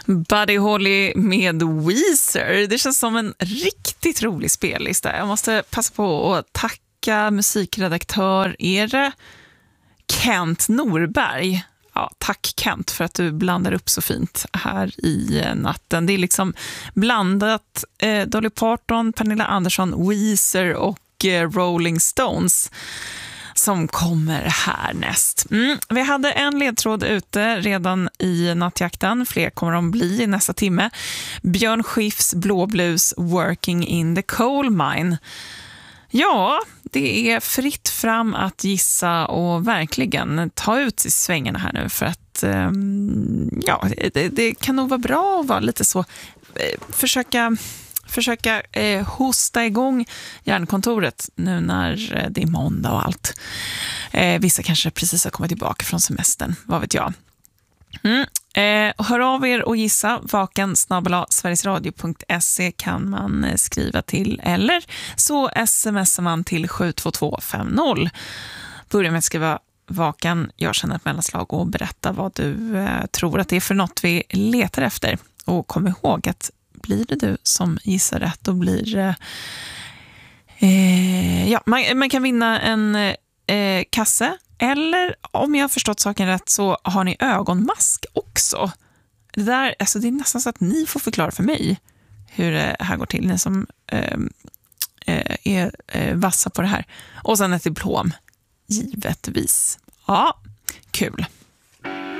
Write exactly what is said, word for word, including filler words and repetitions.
Buddy Holly med Weezer. Det känns som en riktigt rolig spellista. Jag måste passa på att tacka musikredaktör är det Kent Norberg. Ja, tack Kent för att du blandar upp så fint här i natten. Det är liksom blandat eh, Dolly Parton, Pernilla Andersson, Weezer och eh, Rolling Stones som kommer härnäst. Mm. Vi hade en ledtråd ute redan i nattjakten. Fler kommer de bli i nästa timme. Björn Skifs blåblus Working in the Coal Mine. Ja, det är fritt fram att gissa och verkligen ta ut i svängarna här nu för att um, ja, det, det kan nog vara bra att vara lite så eh, försöka försöka eh, hosta igång hjärnkontoret nu när eh, det är måndag och allt. Eh, vissa kanske precis har kommit tillbaka från semestern, vad vet jag. Mm. Eh, hör av er och gissa. Vaken snabel-a sverigesradio punkt se kan man eh, skriva till, eller så smsar man till sju två två fem noll. Börja med att skriva vaken, jag känner ett mellanslag och berätta vad du eh, tror att det är för något vi letar efter. Och kom ihåg att blir det du som gissar rätt, då blir eh, eh, ja, man, man kan vinna en eh, kasse. Eller om jag har förstått saken rätt så har ni ögonmask också. Det, där, alltså det är nästan så att ni får förklara för mig hur det här går till. Ni som eh, är eh, vassa på det här. Och sen ett diplom, givetvis. Ja, kul.